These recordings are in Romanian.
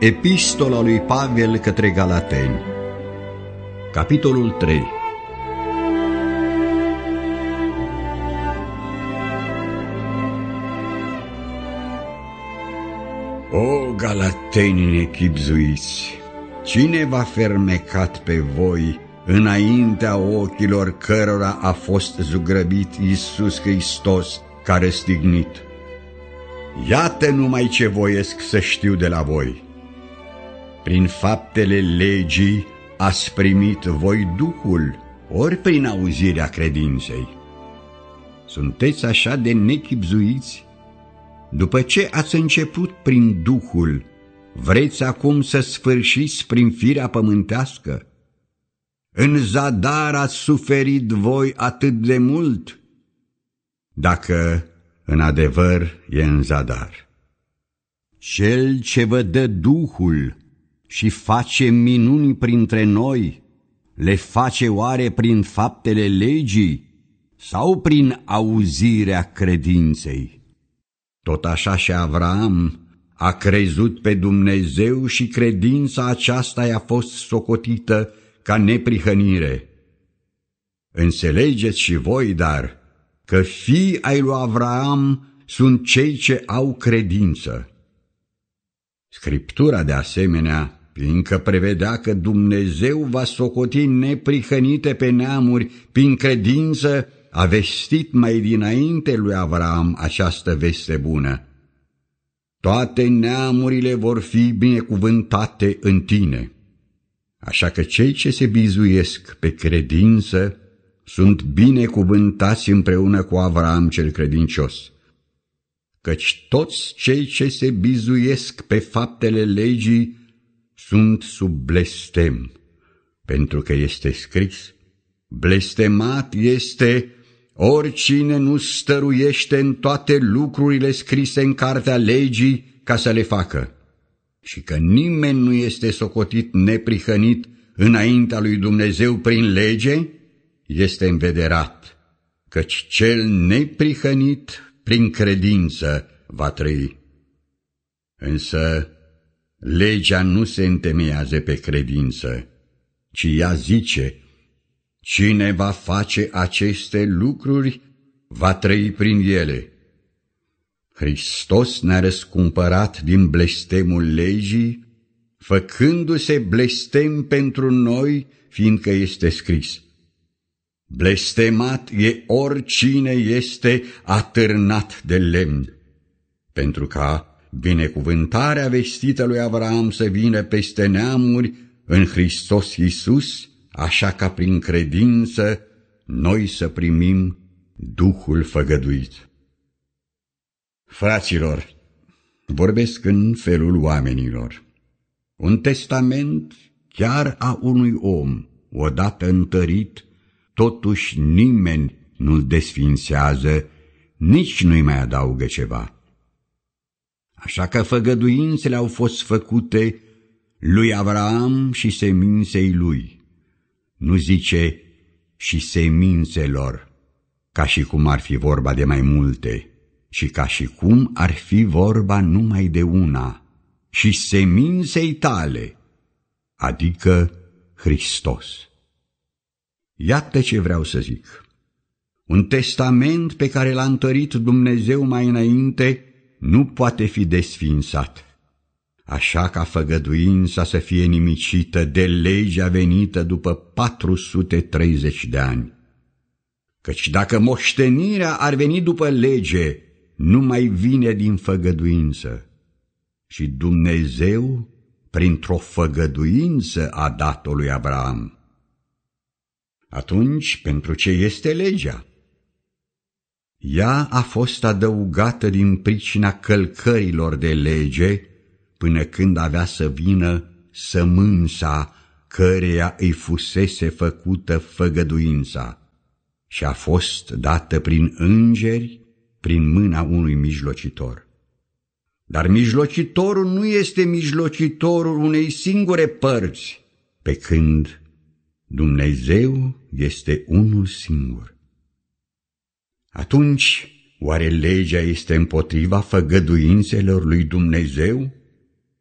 Epistola lui Pavel către Galateni, capitolul 3. O galateni nechibzuiți, cine v-a fermecat pe voi înaintea ochilor cărora a fost zugrăbit Iisus Hristos ca răstignit? Iată numai ce voiesc să știu de la voi. Prin faptele legii ați primit voi Duhul, ori prin auzirea credinței? Sunteți așa de nechibzuiți? După ce ați început prin Duhul, vreți acum să sfârșiți prin firea pământească? În zadar ați suferit voi atât de mult? Dacă în adevăr e în zadar. Cel ce vă dă Duhul și face minuni printre noi, le face oare prin faptele legii sau prin auzirea credinței? Tot așa și Avraam a crezut pe Dumnezeu și credința aceasta i-a fost socotită ca neprihănire. Înțelegeți și voi, dar, că fii ai lui Avraam sunt cei ce au credință. Scriptura, de asemenea, fiindcă prevedea că Dumnezeu va socoti neprihănite pe neamuri prin credință, a vestit mai dinainte lui Avraam această veste bună: toate neamurile vor fi binecuvântate în tine. Așa că cei ce se bizuiesc pe credință sunt binecuvântați împreună cu Avraam cel credincios. Căci toți cei ce se bizuiesc pe faptele legii sunt sub blestem, pentru că este scris: blestemat este oricine nu stăruiește în toate lucrurile scrise în cartea legii ca să le facă, și că nimeni nu este socotit neprihănit înaintea lui Dumnezeu prin lege, este învederat, căci cel neprihănit prin credință va trăi. Însă legea nu se întemeiază pe credință, ci ea zice: cine va face aceste lucruri va trăi prin ele. Hristos ne-a răscumpărat din blestemul legii, făcându-se blestem pentru noi, fiindcă este scris: blestemat e oricine este atârnat de lemn, pentru ca binecuvântarea vestită lui Avraam să vină peste neamuri în Hristos Iisus, așa ca prin credință noi să primim Duhul făgăduit. Fraților, vorbesc în felul oamenilor. Un testament chiar a unui om, odată întărit, totuși nimeni nu-l desfințează, nici nu-i mai adaugă ceva. Așa că făgăduințele au fost făcute lui Avraam și seminței lui. Nu zice și semințelor, ca și cum ar fi vorba de mai multe, ci ca și cum ar fi vorba numai de una, și seminței tale, adică Hristos. Iată ce vreau să zic. Un testament pe care l-a întărit Dumnezeu mai înainte nu poate fi desfințat, așa ca făgăduința să fie nimicită de legea venită după 430 de ani. Căci dacă moștenirea ar veni după lege, nu mai vine din făgăduință, și Dumnezeu printr-o făgăduință a dat-o lui Avraam. Atunci, pentru ce este legea? Ea a fost adăugată din pricina călcărilor de lege, până când avea să vină sămânța căreia îi fusese făcută făgăduința, și a fost dată prin îngeri, prin mâna unui mijlocitor. Dar mijlocitorul nu este mijlocitorul unei singure părți, pe când Dumnezeu este unul singur. Atunci, oare legea este împotriva făgăduințelor lui Dumnezeu?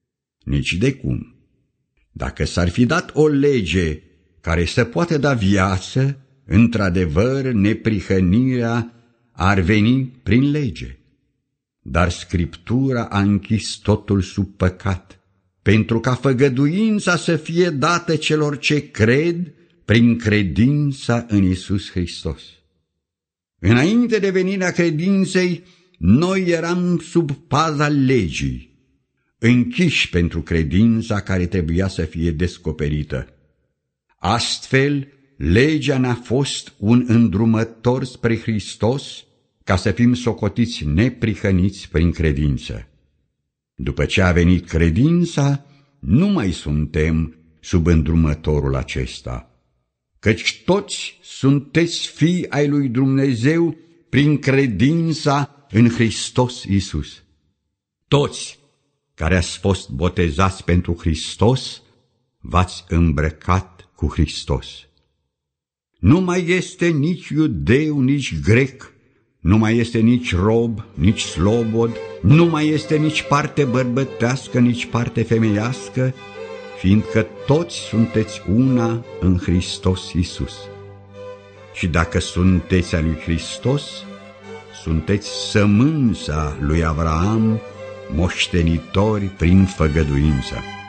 Nici de cum. Dacă s-ar fi dat o lege care să poată da viață, într-adevăr, neprihănirea ar veni prin lege. Dar Scriptura a închis totul sub păcat, pentru ca făgăduința să fie dată celor ce cred prin credința în Iisus Hristos. Înainte de venirea credinței, noi eram sub paza legii, închiși pentru credința care trebuia să fie descoperită. Astfel, legea ne-a fost un îndrumător spre Hristos, ca să fim socotiți neprihăniți prin credință. După ce a venit credința, nu mai suntem sub îndrumătorul acesta, căci toți sunteți fii ai lui Dumnezeu prin credința în Hristos Iisus. Toți care ați fost botezați pentru Hristos, v-ați îmbrăcat cu Hristos. Nu mai este nici iudeu, nici grec, nu mai este nici rob, nici slobod, nu mai este nici parte bărbătească, nici parte femeiască, fiindcă toți sunteți una în Hristos Iisus. Și dacă sunteți a lui Hristos, sunteți sămânța lui Avraam, moștenitori prin făgăduință.